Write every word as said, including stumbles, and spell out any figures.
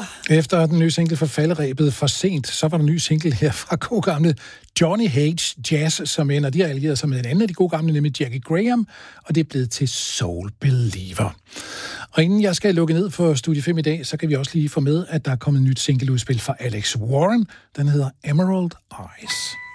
Efter den nye single for falderæbet For Sent, så var der en ny single her fra gode gamle Johnny Hage Jazz, som ender, de har allieret sig med en anden af de gode gamle, nemlig Jackie Graham, og det er blevet til Soul Believer. Og inden jeg skal lukke ned for Studie fem i dag, så kan vi også lige få med, at der er kommet et nyt singleudspil fra Alex Warren. Den hedder Emerald Eyes.